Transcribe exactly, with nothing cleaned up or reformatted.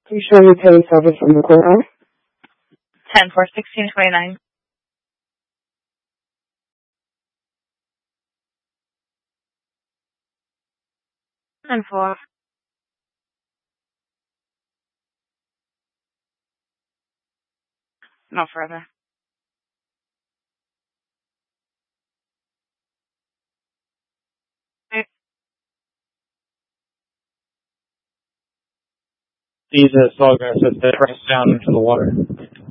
Please show me pay service from the courthouse. ten four sixteen twenty nine. ten four. No further. These uh, sawgrass that press down into the water.